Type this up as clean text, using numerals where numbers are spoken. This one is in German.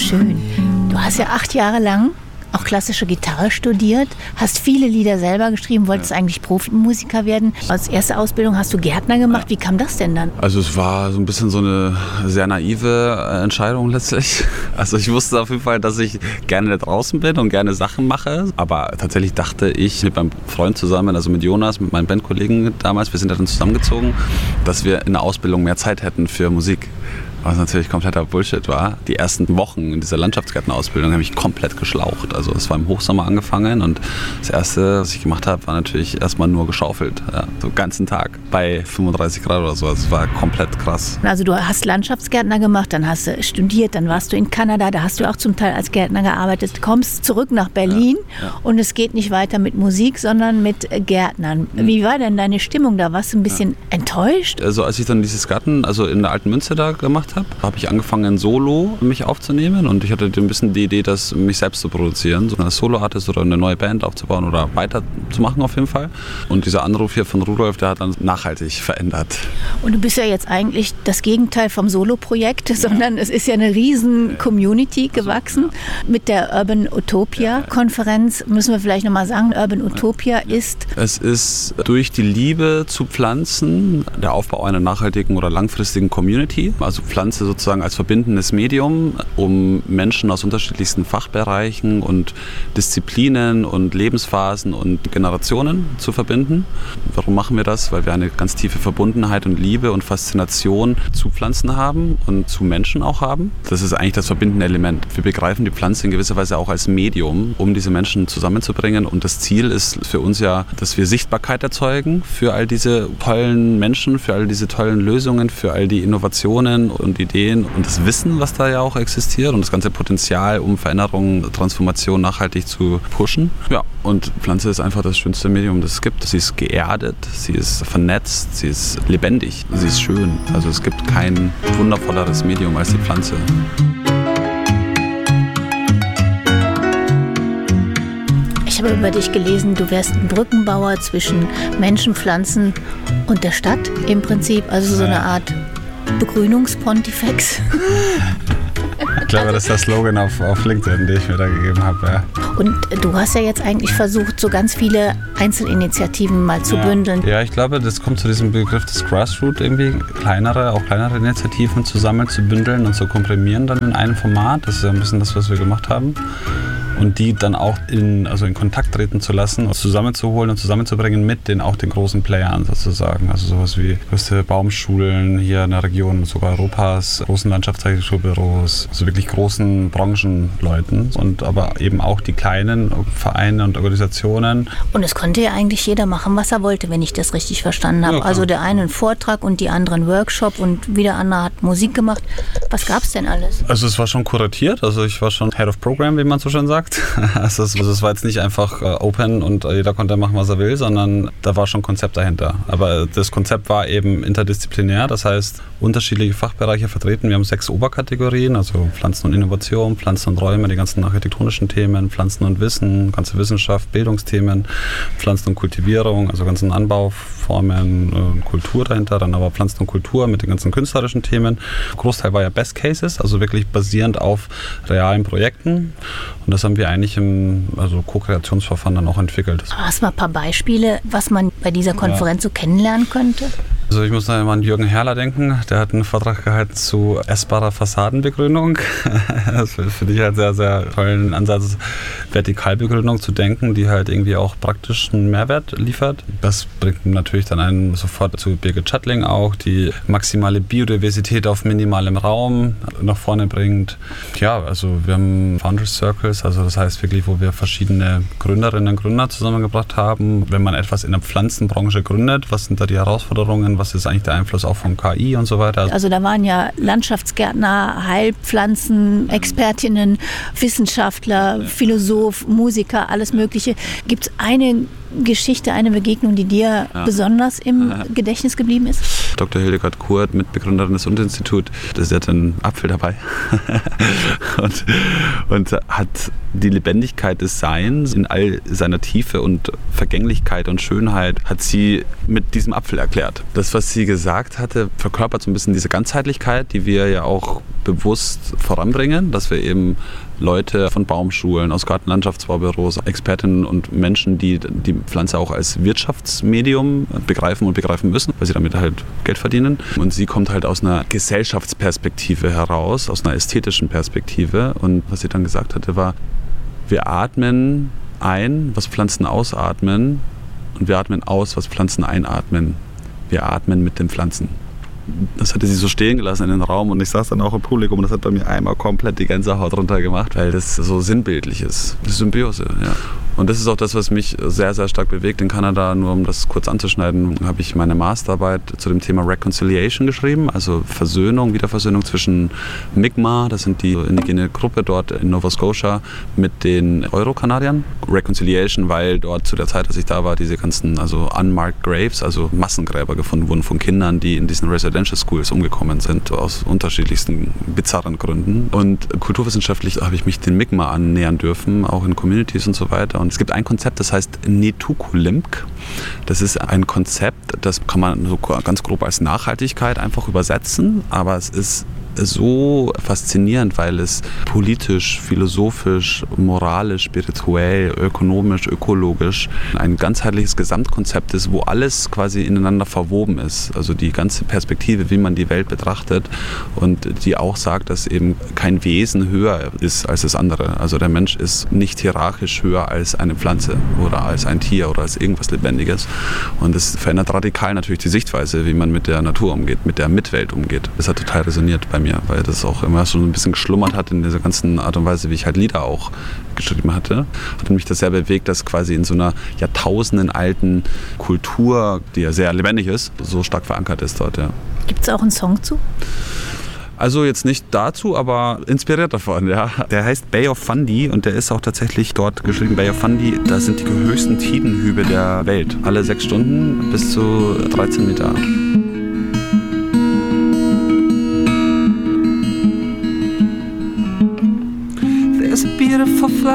schön. Du hast ja 8 Jahre lang auch klassische Gitarre studiert, hast viele Lieder selber geschrieben, wolltest eigentlich Profimusiker werden. Als erste Ausbildung hast du Gärtner gemacht. Wie kam das denn dann? Also es war so ein bisschen so eine sehr naive Entscheidung letztlich. Also ich wusste auf jeden Fall, dass ich gerne da draußen bin und gerne Sachen mache. Aber tatsächlich dachte ich mit meinem Freund zusammen, also mit Jonas, mit meinen Bandkollegen damals, wir sind dann zusammengezogen, dass wir in der Ausbildung mehr Zeit hätten für Musik. Was natürlich kompletter Bullshit war. Die ersten Wochen in dieser Landschaftsgärtnerausbildung habe ich komplett geschlaucht. Also es war im Hochsommer angefangen und das Erste, was ich gemacht habe, war natürlich erstmal nur geschaufelt. Ja, so den ganzen Tag bei 35 Grad oder so. Also es war komplett krass. Also du hast Landschaftsgärtner gemacht, dann hast du studiert, dann warst du in Kanada, da hast du auch zum Teil als Gärtner gearbeitet. Du kommst zurück nach Berlin und es geht nicht weiter mit Musik, sondern mit Gärtnern. Wie war denn deine Stimmung da? Warst du ein bisschen enttäuscht? Also als ich dann dieses Garten, also in der Alten Münze da gemacht habe ich angefangen, solo mich aufzunehmen und ich hatte ein bisschen die Idee, mich selbst zu produzieren, so als Solo-Artist oder eine neue Band aufzubauen oder weiterzumachen auf jeden Fall. Und dieser Anruf hier von Rudolf, der hat dann nachhaltig verändert. Und du bist ja jetzt eigentlich das Gegenteil vom Solo-Projekt, sondern es ist ja eine riesen Community gewachsen. Mit der Urban Utopia-Konferenz müssen wir vielleicht nochmal sagen, Urban Utopia ist... Es ist durch die Liebe zu Pflanzen der Aufbau einer nachhaltigen oder langfristigen Community, also Pflanze sozusagen als verbindendes Medium, um Menschen aus unterschiedlichsten Fachbereichen und Disziplinen und Lebensphasen und Generationen zu verbinden. Warum machen wir das? Weil wir eine ganz tiefe Verbundenheit und Liebe und Faszination zu Pflanzen haben und zu Menschen auch haben. Das ist eigentlich das verbindende Element. Wir begreifen die Pflanze in gewisser Weise auch als Medium, um diese Menschen zusammenzubringen. Und das Ziel ist für uns ja, dass wir Sichtbarkeit erzeugen für all diese tollen Menschen, für all diese tollen Lösungen, für all die Innovationen und Ideen und das Wissen, was da ja auch existiert und das ganze Potenzial, um Veränderung, Transformation nachhaltig zu pushen. Ja, und Pflanze ist einfach das schönste Medium, das es gibt. Sie ist geerdet, sie ist vernetzt, sie ist lebendig, sie ist schön. Also es gibt kein wundervolleres Medium als die Pflanze. Ich habe über dich gelesen, du wärst ein Brückenbauer zwischen Menschen, Pflanzen und der Stadt im Prinzip, also so eine Art Begrünungspontifex. Ich glaube, das ist der Slogan auf LinkedIn, den ich mir da gegeben habe. Ja. Und du hast ja jetzt eigentlich versucht, so ganz viele Einzelinitiativen mal zu bündeln. Ja, ich glaube, das kommt zu diesem Begriff des Grassroot irgendwie, kleinere Initiativen zu sammeln, zu bündeln und zu komprimieren dann in einem Format. Das ist ja ein bisschen das, was wir gemacht haben. Und die dann auch in Kontakt treten zu lassen, zusammenzuholen und zusammenzubringen mit den großen Playern sozusagen. Also sowas wie größte Baumschulen hier in der Region, sogar Europas, großen Landschaftsarchitekturbüros, also wirklich großen Branchenleuten und aber eben auch die kleinen Vereine und Organisationen. Und es konnte ja eigentlich jeder machen, was er wollte, wenn ich das richtig verstanden habe. Ja, also der eine einen Vortrag und die andere einen Workshop und wieder andere hat Musik gemacht. Was gab es denn alles? Also es war schon kuratiert, also ich war schon Head of Program, wie man so schön sagt. Also es war jetzt nicht einfach open und jeder konnte machen, was er will, sondern da war schon ein Konzept dahinter. Aber das Konzept war eben interdisziplinär, das heißt unterschiedliche Fachbereiche vertreten. Wir haben 6 Oberkategorien, also Pflanzen und Innovation, Pflanzen und Räume, die ganzen architektonischen Themen, Pflanzen und Wissen, ganze Wissenschaft, Bildungsthemen, Pflanzen und Kultivierung, also ganzen Anbauformen, Kultur dahinter, dann aber Pflanzen und Kultur mit den ganzen künstlerischen Themen. Der Großteil war ja Best Cases, also wirklich basierend auf realen Projekten. Und das haben wir eigentlich im Co-Kreationsverfahren dann auch entwickelt. Hast du mal ein paar Beispiele, was man bei dieser Konferenz so kennenlernen könnte? Also ich muss da immer an Jürgen Herrler denken, der hat einen Vortrag gehalten zu essbarer Fassadenbegrünung. Das finde ich halt sehr, sehr tollen Ansatz, Vertikalbegrünung zu denken, die halt irgendwie auch praktisch einen Mehrwert liefert. Das bringt natürlich dann einen sofort zu Birgit Schattling auch, die maximale Biodiversität auf minimalem Raum nach vorne bringt. Ja, also wir haben Founders Circles, also das heißt wirklich, wo wir verschiedene Gründerinnen und Gründer zusammengebracht haben. Wenn man etwas in der Pflanzenbranche gründet, was sind da die Herausforderungen? Was ist eigentlich der Einfluss auch von KI und so weiter? Also da waren ja Landschaftsgärtner, Heilpflanzen, Expertinnen, Wissenschaftler, Philosoph, Musiker, alles Mögliche. Gibt es eine Geschichte, eine Begegnung, die dir besonders im Gedächtnis geblieben ist? Dr. Hildegard Kurt, Mitbegründerin des Instituts, sie hat einen Apfel dabei und hat die Lebendigkeit des Seins in all seiner Tiefe und Vergänglichkeit und Schönheit hat sie mit diesem Apfel erklärt. Das, was sie gesagt hatte, verkörpert so ein bisschen diese Ganzheitlichkeit, die wir ja auch bewusst voranbringen, dass wir eben Leute von Baumschulen, aus Gartenlandschaftsbaubüros, Expertinnen und Menschen, die die Pflanze auch als Wirtschaftsmedium begreifen und begreifen müssen, weil sie damit halt Geld verdienen. Und sie kommt halt aus einer Gesellschaftsperspektive heraus, aus einer ästhetischen Perspektive. Und was sie dann gesagt hatte, war, wir atmen ein, was Pflanzen ausatmen, und wir atmen aus, was Pflanzen einatmen. Wir atmen mit den Pflanzen. Das hatte sie so stehen gelassen in den Raum und ich saß dann auch im Publikum und das hat bei mir einmal komplett die Gänsehaut runtergemacht, weil das so sinnbildlich ist. Das ist Symbiose, ja. Und das ist auch das, was mich sehr, sehr stark bewegt. In Kanada, nur um das kurz anzuschneiden, habe ich meine Masterarbeit zu dem Thema Reconciliation geschrieben, also Versöhnung, Wiederversöhnung zwischen Mi'kmaq, das sind die indigene Gruppe dort in Nova Scotia, mit den Euro-Kanadiern. Reconciliation, weil dort zu der Zeit, als ich da war, diese ganzen unmarked graves, also Massengräber gefunden wurden von Kindern, die in diesen Residential Schools umgekommen sind, aus unterschiedlichsten bizarren Gründen. Und kulturwissenschaftlich habe ich mich den Mi'kmaq annähern dürfen, auch in Communities und so weiter. Und es gibt ein Konzept, das heißt Netukulimk. Das ist ein Konzept, das kann man so ganz grob als Nachhaltigkeit einfach übersetzen, aber es ist so faszinierend, weil es politisch, philosophisch, moralisch, spirituell, ökonomisch, ökologisch ein ganzheitliches Gesamtkonzept ist, wo alles quasi ineinander verwoben ist. Also die ganze Perspektive, wie man die Welt betrachtet und die auch sagt, dass eben kein Wesen höher ist als das andere. Also der Mensch ist nicht hierarchisch höher als eine Pflanze oder als ein Tier oder als irgendwas Lebendiges. Und das verändert radikal natürlich die Sichtweise, wie man mit der Natur umgeht, mit der Mitwelt umgeht. Das hat total resoniert bei mir, weil das auch immer so ein bisschen geschlummert hat in dieser ganzen Art und Weise, wie ich halt Lieder auch geschrieben hatte. Hat mich das sehr bewegt, dass quasi in so einer Jahrtausenden alten Kultur, die ja sehr lebendig ist, so stark verankert ist dort, ja. Gibt es auch einen Song zu? Also jetzt nicht dazu, aber inspiriert davon, ja. Der heißt Bay of Fundy und der ist auch tatsächlich dort geschrieben. Bay of Fundy, das sind die höchsten Tidenhübe der Welt. Alle 6 Stunden bis zu 13 Meter. There's a beautiful flower